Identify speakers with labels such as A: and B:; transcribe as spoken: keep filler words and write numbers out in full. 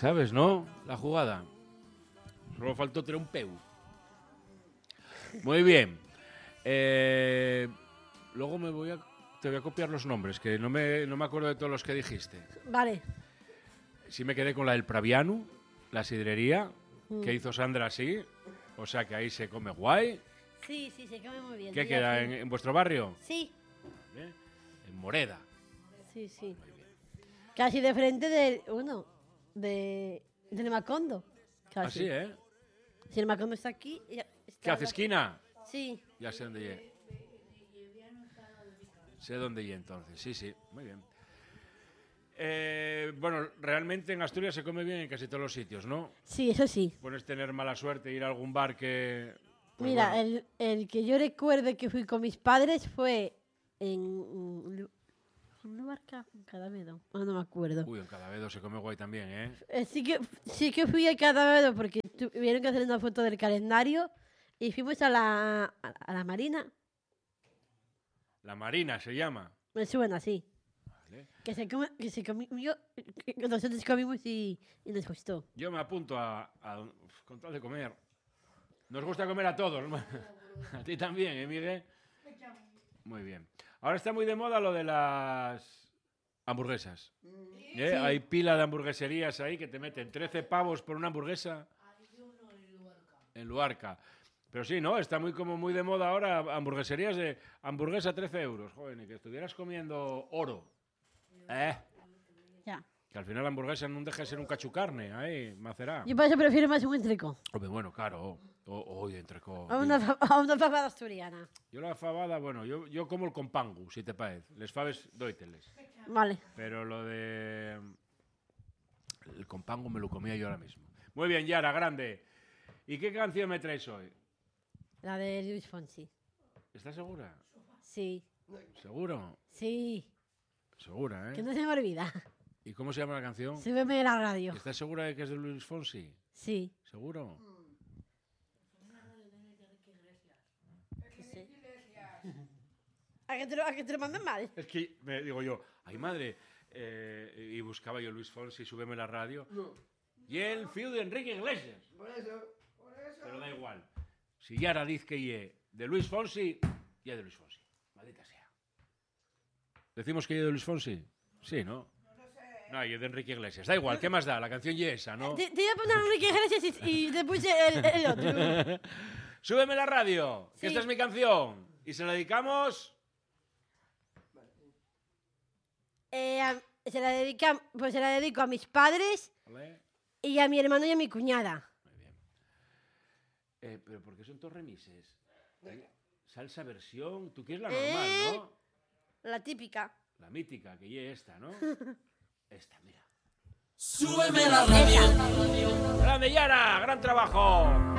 A: ¿Sabes, no? La jugada. Solo faltó tener un peu. Muy bien. Eh, luego me voy a... Te voy a copiar los nombres, que no me, no me acuerdo de todos los que dijiste.
B: Vale.
A: Sí me quedé con la del Praviano, la sidrería, mm. que hizo Sandra así. O sea que ahí se come guay.
B: Sí, sí, se come muy bien.
A: ¿Qué queda? ¿En, ¿En vuestro barrio?
B: Sí.
A: ¿Eh? En Moreda.
B: Sí, sí. Casi de frente del... Bueno, de... del Macondo. Casi.
A: Así, ¿eh?
B: Si el Macondo está aquí... Está
A: ¿Qué hace, esquina?
B: Sí.
A: Ya sé dónde llegué. Sé dónde llegué entonces. Sí, sí. Muy bien. Eh, bueno, realmente en Asturias se come bien en casi todos los sitios, ¿no?
B: Sí, eso sí.
A: Puedes tener mala suerte e ir a algún bar que... Pues
B: Mira,
A: bueno.
B: el, el que yo recuerdo que fui con mis padres fue en... ¿Un lugar en Cadavedo? Oh, no me acuerdo.
A: Uy, en Cadavedo se come guay también, ¿eh?
B: eh sí, que, sí que fui a Cadavedo porque tuvieron que hacer una foto del calendario y fuimos a la, a, a la Marina.
A: La Marina se llama.
B: Me suena así.
A: Vale.
B: Que se, come, que se comió, que nosotros comimos y, y nos gustó.
A: Yo me apunto a, a... Con tal de comer. Nos gusta comer a todos, ¿no? A ti también, ¿eh, Miguel? Muy bien. Ahora está muy de moda lo de las hamburguesas. ¿Eh? Sí. Hay pila de hamburgueserías ahí que te meten trece pavos por una hamburguesa. En Luarca. Pero sí, ¿no? Está muy como muy de moda ahora hamburgueserías de hamburguesa trece euros. Joder, ni que estuvieras comiendo oro. ¿Eh?
B: Ya.
A: Que al final la hamburguesa no deja de ser un cachucarne, ahí, macerá.
B: Yo por eso prefiero más un entrecó.
A: Hombre, bueno, claro. Hoy entrecó.
B: A una, a una fabada asturiana.
A: Yo la fabada, bueno, yo, yo como el compangu, si te parece. Les faves, dóiteles.
B: Vale.
A: Pero lo de... El compangu me lo comía yo ahora mismo. Muy bien, Yara, grande. ¿Y qué canción me traes hoy?
B: La de Luis Fonsi.
A: ¿Estás segura?
B: Sí.
A: ¿Seguro?
B: Sí.
A: Segura, ¿eh?
B: Que no se me olvida.
A: ¿Y cómo se llama la canción?
B: Súbeme a la radio.
A: ¿Estás segura de que es de Luis Fonsi?
B: Sí.
A: ¿Seguro?
B: Sí. ¿A que te lo, a que te lo mandan mal?
A: Es que me digo yo, ay madre, eh, y buscaba yo Luis Fonsi, súbeme la radio. No. Y el fío de Enrique Iglesias.
C: Por eso, por eso.
A: Pero da igual. Si Yara dice que ye de Luis Fonsi, ya de Luis Fonsi. Maldita sea. ¿Decimos que ye de Luis Fonsi? Sí, ¿no?
C: No lo sé.
A: No, ye de Enrique Iglesias. Da igual, ¿qué más da? La canción ye esa, ¿no?
B: Te, te iba a poner Enrique Iglesias y, y te puse el, el otro.
A: Súbeme la radio, que
B: Sí.
A: esta es mi canción. Y se la dedicamos...
B: Eh, a- se, la dedica, pues se la dedico a mis padres
A: ¿Vale?
B: y a mi hermano y a mi cuñada.
A: Muy bien. Eh, pero ¿por qué son todos remises? ¿Eh? Salsa versión, tú quieres la normal,
B: Eh.
A: ¿no?
B: La típica.
A: La mítica, que ye esta, ¿no? Esta, mira.
D: Súbeme la radio.
A: ¡Grande, Yara! ¡Gran trabajo!